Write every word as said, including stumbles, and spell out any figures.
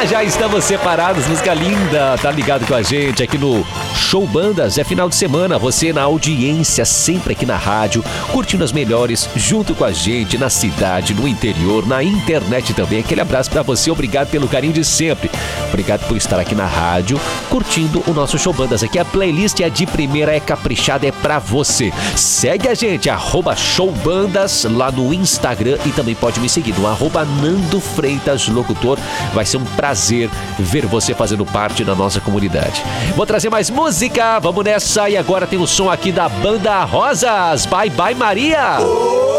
Já já estamos separados, música linda. Tá ligado com a gente aqui no Show Bandas. É final de semana, você na audiência, sempre aqui na rádio, curtindo as melhores, junto com a gente, na cidade, no interior, na internet também. Aquele abraço pra você, obrigado pelo carinho de sempre. Obrigado por estar aqui na rádio, curtindo o nosso Show Bandas. Aqui a playlist é de primeira, é caprichada, é pra você. Segue a gente, arroba Show Bandas, lá no Instagram, e também pode me seguir no arroba Nando Freitas Locutor. Vai ser um prazer ver você fazendo parte da nossa comunidade. Vou trazer mais música, vamos nessa. E agora tem o som aqui da Banda Rosas. Bye Bye Maria.